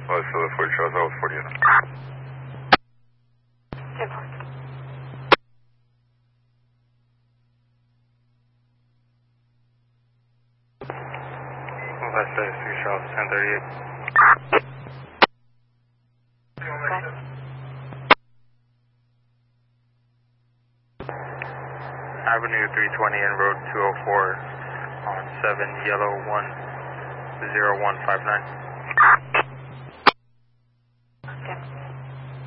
Let's the 40 Charles, that was 40 unit. 10 4. Let's say 3 Charles, 1038. Avenue 320 and Road 204 on 7 Yellow 10159.